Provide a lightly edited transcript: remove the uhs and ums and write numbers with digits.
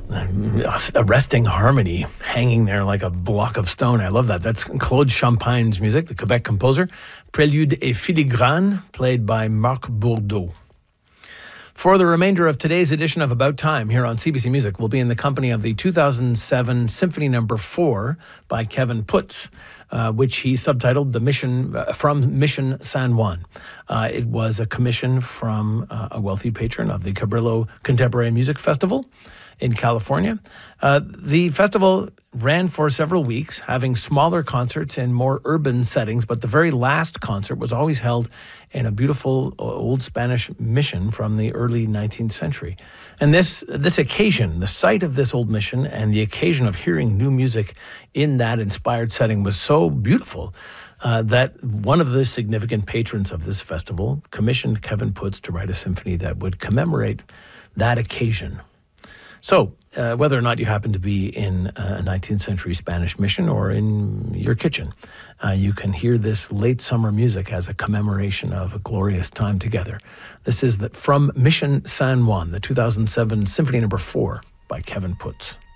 arresting harmony hanging there like a block of stone. I love that. That's Claude Champagne's music, the Quebec composer. Prélude et Filigrane, played by Marc Bourdeau. For the remainder of today's edition of About Time here on CBC Music, we'll be in the company of the 2007 Symphony No. 4 by Kevin Putz, which he subtitled "The Mission from Mission San Juan." It was a commission from a wealthy patron of the Cabrillo Contemporary Music Festival in California. The festival ran for several weeks, having smaller concerts in more urban settings, but the very last concert was always held in a beautiful old Spanish mission from the early 19th century. And this occasion, the site of this old mission and the occasion of hearing new music in that inspired setting was so beautiful that one of the significant patrons of this festival commissioned Kevin Putz to write a symphony that would commemorate that occasion. So, whether or not you happen to be in a 19th century Spanish mission or in your kitchen, you can hear this late summer music as a commemoration of a glorious time together. This is from Mission San Juan, the 2007 Symphony No. 4 by Kevin Putz.